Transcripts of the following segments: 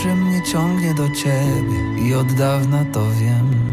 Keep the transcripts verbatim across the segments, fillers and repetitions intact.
że mnie ciągnie do ciebie i od dawna to wiem.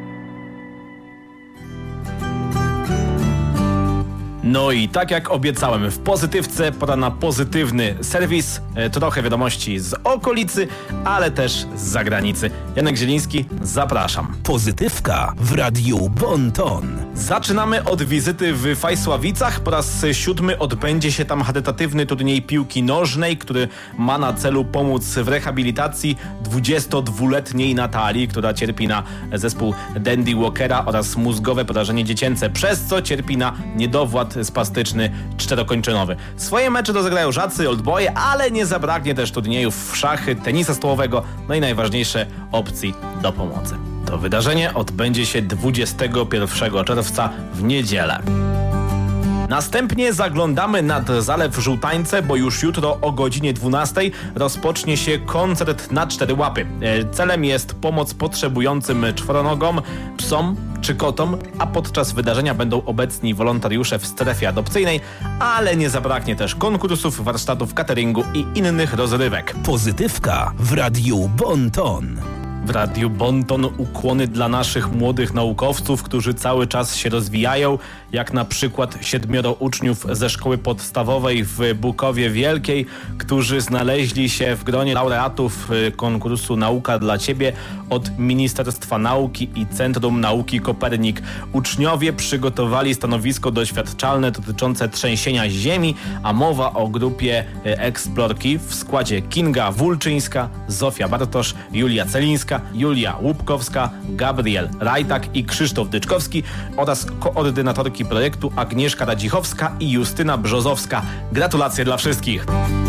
No i tak jak obiecałem w pozytywce, pora na pozytywny serwis, e, trochę wiadomości z okolicy, ale też z zagranicy. Janek Zieliński, zapraszam. Pozytywka w Radiu Bon Ton. Zaczynamy od wizyty w Fajsławicach. Po raz siódmy odbędzie się tam charytatywny turniej piłki nożnej, który ma na celu pomóc w rehabilitacji dwudziestodwuletniej Natalii, która cierpi na zespół Dandy Walkera oraz mózgowe porażenie dziecięce, przez co cierpi na niedowład spastyczny czterokończynowy. Swoje mecze rozegrają Żacy, Oldboye, ale nie zabraknie też turniejów w szachy, tenisa stołowego, no i najważniejsze opcji do pomocy. To wydarzenie odbędzie się dwudziestego pierwszego czerwca w niedzielę. Następnie zaglądamy nad Zalew Żółtańce, bo już jutro o godzinie dwunastej rozpocznie się koncert na cztery łapy. Celem jest pomoc potrzebującym czworonogom, psom czy kotom, a podczas wydarzenia będą obecni wolontariusze w strefie adopcyjnej, ale nie zabraknie też konkursów, warsztatów, cateringu i innych rozrywek. Pozytywka w Radiu Bon Ton. W Radiu Bon Ton ukłony dla naszych młodych naukowców, którzy cały czas się rozwijają, jak na przykład siedmioro uczniów ze szkoły podstawowej w Bukowie Wielkiej, którzy znaleźli się w gronie laureatów konkursu Nauka dla Ciebie od Ministerstwa Nauki i Centrum Nauki Kopernik. Uczniowie przygotowali stanowisko doświadczalne dotyczące trzęsienia ziemi, a mowa o grupie Eksplorki w składzie Kinga Wulczyńska, Zofia Bartosz, Julia Celińska, Julia Łupkowska, Gabriel Rajtak i Krzysztof Dyczkowski oraz koordynatorki projektu Agnieszka Radzichowska i Justyna Brzozowska. Gratulacje dla wszystkich!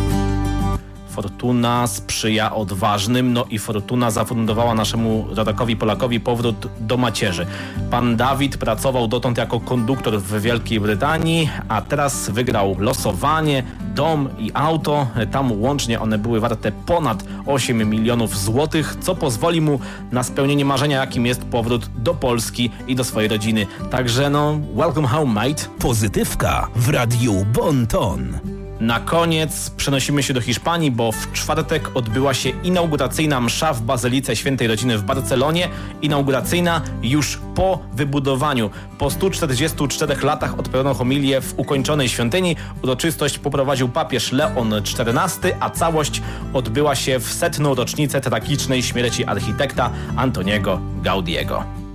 Fortuna sprzyja odważnym, no i Fortuna zafundowała naszemu rodakowi Polakowi powrót do macierzy. Pan Dawid pracował dotąd jako konduktor w Wielkiej Brytanii, a teraz wygrał losowanie, dom i auto. Tam łącznie one były warte ponad osiem milionów złotych, co pozwoli mu na spełnienie marzenia, jakim jest powrót do Polski i do swojej rodziny. Także no, welcome home, mate. Pozytywka w Radiu Bon Ton. Na koniec przenosimy się do Hiszpanii, bo w czwartek odbyła się inauguracyjna msza w Bazylice Świętej Rodziny w Barcelonie. Inauguracyjna już po wybudowaniu. Po stu czterdziestu czterech latach odprawiono homilię w ukończonej świątyni. Uroczystość poprowadził papież Leon czternasty, a całość odbyła się w setną rocznicę tragicznej śmierci architekta Antoniego Gaudiego.